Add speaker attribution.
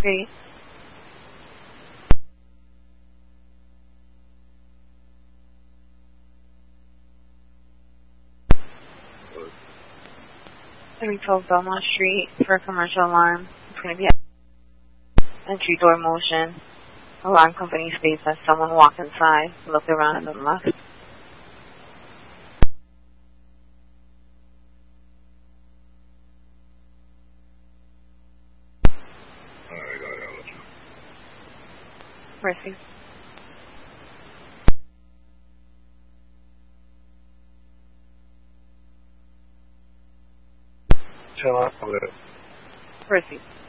Speaker 1: Street.
Speaker 2: What?
Speaker 1: 312 Belmont Street for a commercial alarm. It's going to be entry door motion. Alarm company states that someone walked inside, looked around and then left.
Speaker 2: Alright, got it. I'll let you know.
Speaker 1: Mercy.
Speaker 2: Chill out. I'll let it.
Speaker 1: Mercy.